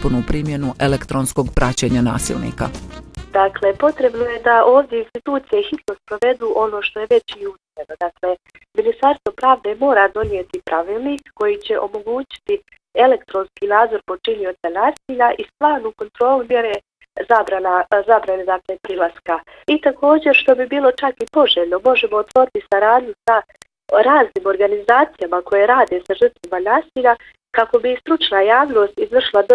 potpunu primjenu elektronskog praćenja nasilnika? Dakle, potrebno je da ovdje institucije hitno sprovedu ono što je već i usvojeno. Dakle, Ministarstvo pravde mora donijeti pravilnik koji će omogućiti elektronski nadzor počinioca nasilja i stvarnu kontrolu mjere zabrane dakle, prilaska. I također, što bi bilo čak i poželjno, možemo otvoriti saradnju sa raznim organizacijama koje rade sa žrtvama nasilja kako bi stručna javnost izvršila